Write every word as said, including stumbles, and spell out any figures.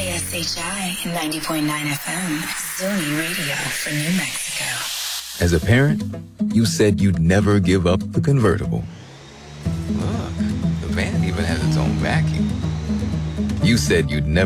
S H I ninety point nine F M, Zuni Radio for New Mexico. As a parent, you said you'd never give up the convertible. Look, the van even has its own vacuum. You said you'd never